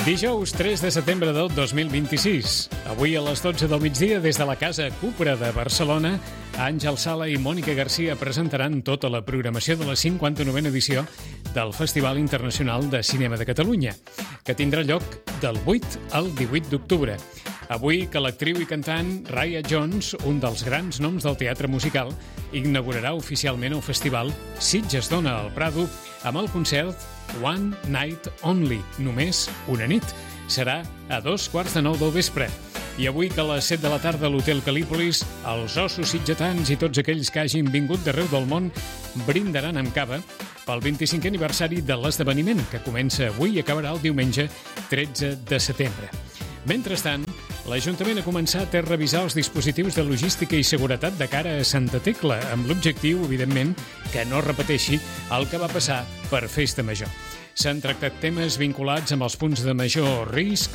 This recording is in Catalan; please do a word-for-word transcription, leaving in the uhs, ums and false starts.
Dijous tres de setembre del dos mil vint-i-sis. Avui a les dotze del migdia, des de la Casa Cupra de Barcelona, Àngel Sala i Mònica Garcia presentaran tota la programació de la cinquanta-novena edició del Festival Internacional de Cinema de Catalunya, que tindrà lloc del vuit al divuit d'octubre. Avui que l'actriu i cantant Raya Jones, un dels grans noms del teatre musical, inaugurarà oficialment el festival Sitges Dona al Prado amb el concert One Night Only, només una nit. Serà a dos quarts de nou del vespre. I avui que a les set de la tarda a l'Hotel Calípolis, els ossos sitgetans i tots aquells que hagin vingut d'arreu del món brindaran amb cava pel vint-i-cinquè aniversari de l'esdeveniment, que comença avui i acabarà el diumenge tretze de setembre. Mentrestant, l'Ajuntament ha començat a revisar els dispositius de logística i seguretat de cara a Santa Tecla, amb l'objectiu, evidentment, que no repeteixi el que va passar per Festa Major. S'han tractat temes vinculats amb els punts de major risc,